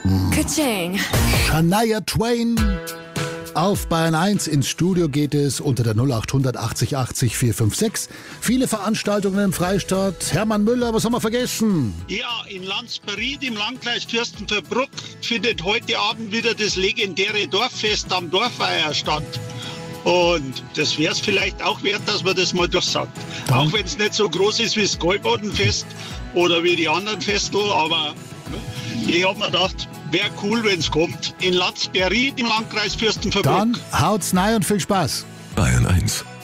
Ka-ching. Shania Twain. Auf Bayern 1 ins Studio geht es unter der 0800 80 80 456. Viele Veranstaltungen im Freistaat. Hermann Müller, was haben wir vergessen? Ja, in Landsberried im Landkreis Fürstenfeldbruck findet heute Abend wieder das legendäre Dorffest am Dorfweiher statt. Und das wäre es vielleicht auch wert, dass man das mal durchsagt. Ja. Auch wenn es nicht so groß ist wie das Gäubodenfest oder wie die anderen Festel, aber ich habe mir gedacht, wäre cool, wenn es kommt. In Landsberried im Landkreis Fürstenfeldbruck. Dann haut's rein und viel Spaß. Bayern 1